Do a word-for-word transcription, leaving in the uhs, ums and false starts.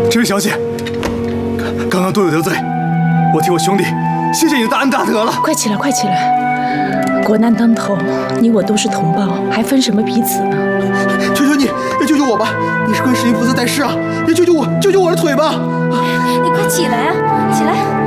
这位小姐，刚刚多有得罪，我替我兄弟谢谢你的大恩大德了。 快起来，快起来！国难当头，你我都是同胞，还分什么彼此呢？ 求求你，也救救我吧！你是观世音菩萨在世啊，也救救我，救救我的腿吧！ 你快起来啊，起来！